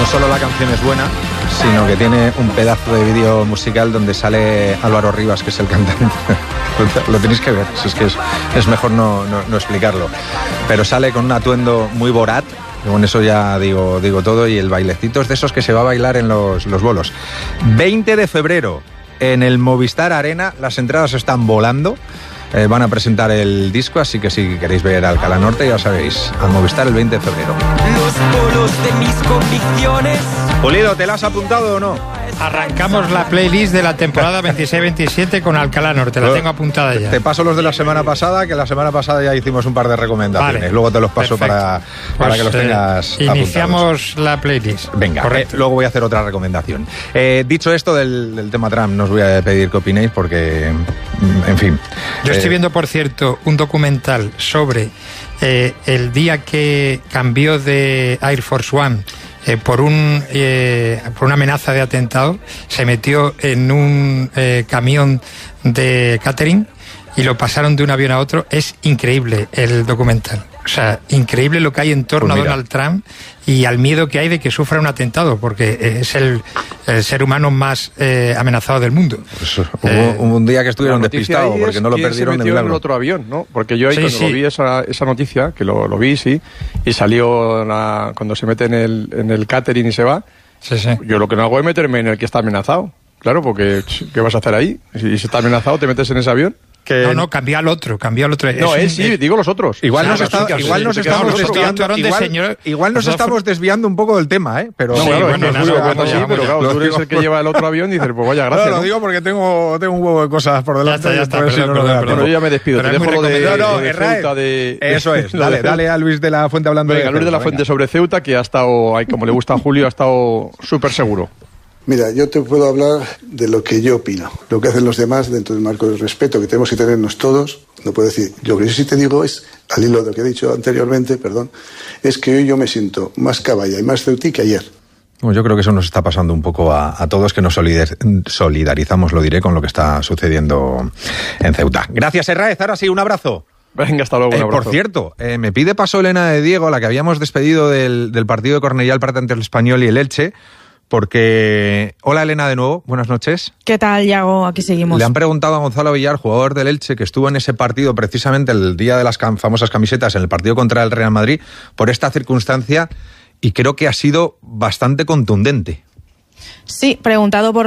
solo la canción es buena, sino que tiene un pedazo de vídeo musical donde sale Álvaro Rivas, que es el cantante. Lo tenéis que ver, si es que es mejor no explicarlo. Pero sale con un atuendo muy Borat, con eso ya digo todo, y el bailecito es de esos que se va a bailar en los bolos. 20 de febrero, en el Movistar Arena, las entradas están volando. Van a presentar el disco, así que si queréis ver Alcalá Norte, ya sabéis, al Movistar el 20 de febrero. Los polos de mis convicciones. Pulido, ¿te la has apuntado o no? Arrancamos la playlist de la temporada 26-27 con Alcalá Norte, la tengo apuntada ya. Te paso los de la semana pasada, que la semana pasada ya hicimos un par de recomendaciones. Vale. Luego te los paso para que los tengas iniciamos apuntados. La playlist. Venga, luego voy a hacer otra recomendación. Dicho esto del tema Trump, no os voy a pedir que opinéis porque, en fin... Yo estoy viendo, por cierto, un documental sobre el día que cambió de Air Force One por una amenaza de atentado. Se metió en un camión de catering y lo pasaron de un avión a otro. Es increíble el documental. O sea, increíble lo que hay en torno a Donald Trump y al miedo que hay de que sufra un atentado, porque es el ser humano más amenazado del mundo. Pues hubo un día que estuvieron despistados porque no lo perdieron de milagro. En el otro avión, ¿no? Porque yo ahí cuando vi esa noticia, que lo vi, sí, y salió cuando se mete en el catering y se va, yo lo que no hago es meterme en el que está amenazado. Claro, porque ¿qué vas a hacer ahí? Si está amenazado, ¿te metes en ese avión? No, cambia al otro. No, digo los otros. Igual nos estamos desviando un poco del tema, ¿eh? Pero tú eres el que lleva el otro avión y dices, pues vaya, gracias. No, lo digo porque tengo un huevo de cosas por delante. Ya está, Bueno, yo ya me despido. Te dejo lo de Ceuta de... Eso es. Dale a Luis de la Fuente hablando de Ceuta. Luis de la Fuente sobre Ceuta, que ha estado, como le gusta a Julio, ha estado súper seguro. Mira, yo te puedo hablar de lo que yo opino, lo que hacen los demás dentro del marco del respeto que tenemos que tenernos todos. No puedo decir, lo que yo sí te digo es, al hilo de lo que he dicho anteriormente, es que hoy yo me siento más caballa y más ceutí que ayer. Bueno, yo creo que eso nos está pasando un poco a todos, que nos solidarizamos, lo diré, con lo que está sucediendo en Ceuta. Gracias, Herráez. Ahora sí, un abrazo. Venga, hasta luego, un abrazo. Por cierto, me pide paso Elena de Diego, la que habíamos despedido del partido de Cornellá al Prat ante el Español y el Elche, porque... Hola, Elena, de nuevo, buenas noches. ¿Qué tal, Iago? Aquí seguimos. Le han preguntado a Gonzalo Villar, jugador del Elche, que estuvo en ese partido precisamente el día de las famosas camisetas, en el partido contra el Real Madrid, por esta circunstancia, y creo que ha sido bastante contundente. Sí, preguntado por